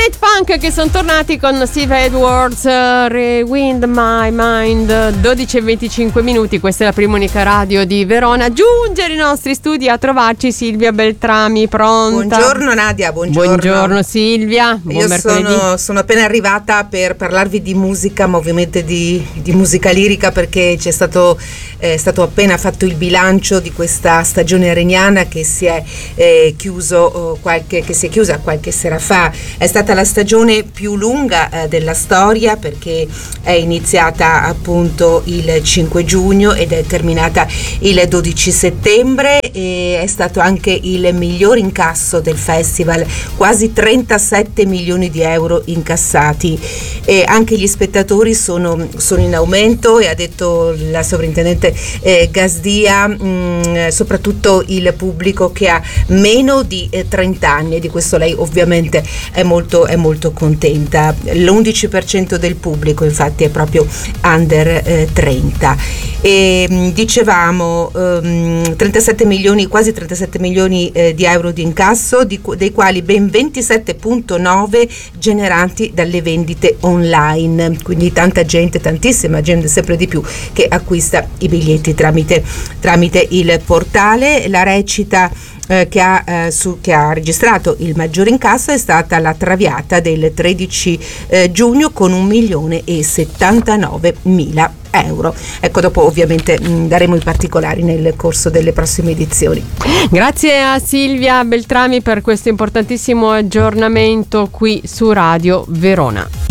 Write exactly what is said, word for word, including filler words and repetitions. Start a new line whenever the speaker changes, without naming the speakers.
Planet Funk che sono tornati con Steve Edwards, uh, Rewind My Mind, dodici e venticinque minuti. Questa è la prima unica radio di Verona. Giungere i nostri studi a trovarci Silvia Beltrami, pronta?
Buongiorno Nadia, buongiorno.
Buongiorno Silvia, buon
Io
mercoledì.
sono, sono appena arrivata per parlarvi di musica, ma ovviamente di, di musica lirica, perché c'è stato, eh, stato appena fatto il bilancio di questa stagione regnana che si è eh, chiuso oh, qualche, che si è chiusa qualche sera fa. È stata la stagione più lunga eh, della storia, perché è iniziata appunto il cinque giugno ed è terminata il dodici settembre, e è stato anche il miglior incasso del festival, quasi trentasette milioni di euro incassati, e anche gli spettatori sono, sono in aumento, e ha detto la sovrintendente eh, Gasdia mh, soprattutto il pubblico che ha meno di eh, trenta anni, e di questo lei ovviamente è molto, è molto contenta. L'undici per cento del pubblico infatti è proprio under eh, trenta. E mh, dicevamo um, trentasette milioni, quasi trentasette milioni eh, di euro di incasso, di, dei quali ben ventisette virgola nove generati dalle vendite online, quindi tanta gente, tantissima gente, sempre di più, che acquista i biglietti tramite, tramite il portale. La recita eh, che, ha, eh, su, che ha registrato il maggior incasso è stata La Traviata del tredici eh, giugno con un milione e settantanove mila euro. Ecco, dopo ovviamente mh, daremo i particolari nel corso delle prossime edizioni.
Grazie a Silvia Beltrami per questo importantissimo aggiornamento qui su Radio Verona.